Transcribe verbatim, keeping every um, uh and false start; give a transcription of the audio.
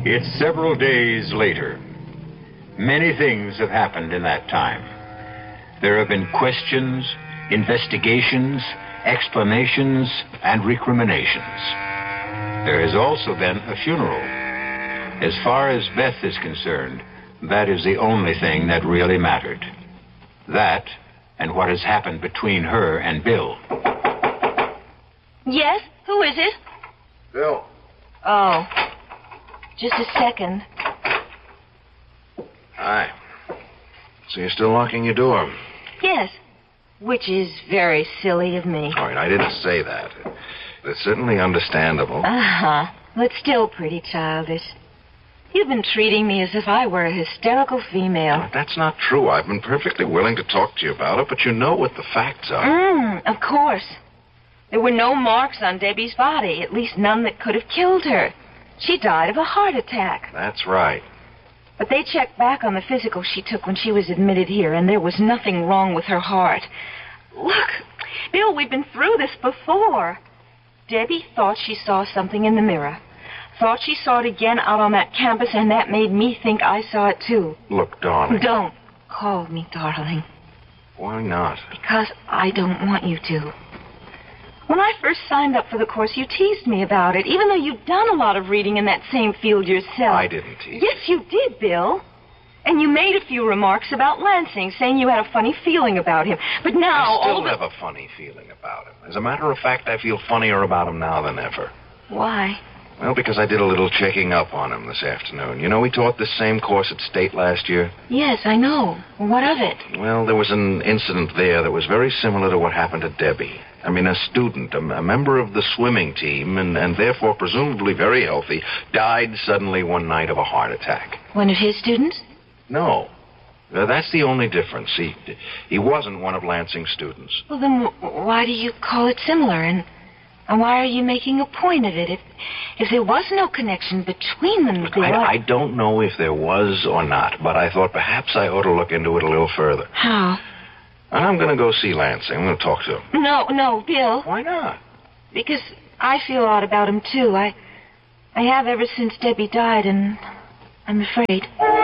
It's several days later. Many things have happened in that time. There have been questions, investigations, explanations, and recriminations. There has also been a funeral. As far as Beth is concerned, that is the only thing that really mattered. That, and what has happened between her and Bill. Yes? Who is it? Bill. Oh. Just a second. Hi. So you're still locking your door? Yes. Which is very silly of me. All right, I didn't say that. It's certainly understandable. Uh-huh. But still pretty childish. You've been treating me as if I were a hysterical female. No, that's not true. I've been perfectly willing to talk to you about it, but you know what the facts are. Mm, of course. There were no marks on Debbie's body, at least none that could have killed her. She died of a heart attack. That's right. But they checked back on the physical she took when she was admitted here, and there was nothing wrong with her heart. Look, Bill, we've been through this before. Debbie thought she saw something in the mirror. Thought she saw it again out on that campus, and that made me think I saw it too. Look, darling. Don't call me darling. Why not? Because I don't want you to. When I first signed up for the course, you teased me about it, even though you'd done a lot of reading in that same field yourself. I didn't tease. Yes, you did, Bill. And you made a few remarks about Lansing, saying you had a funny feeling about him. But now... I still all the... have a funny feeling about him. As a matter of fact, I feel funnier about him now than ever. Why? Well, because I did a little checking up on him this afternoon. You know, we taught this same course at State last year. Yes, I know. What of it? Well, there was an incident there that was very similar to what happened to Debbie. I mean, a student, a, a member of the swimming team, and, and therefore presumably very healthy, died suddenly one night of a heart attack. One of his students? No. Uh, that's the only difference. He, he wasn't one of Lansing's students. Well, then w- why do you call it similar, and... And why are you making a point of it? If if there was no connection between them... Look, I, I don't know if there was or not, but I thought perhaps I ought to look into it a little further. How? And I'm going to go see Lansing. I'm going to talk to him. No, no, Bill. Why not? Because I feel odd about him, too. I, I have ever since Debbie died, and I'm afraid.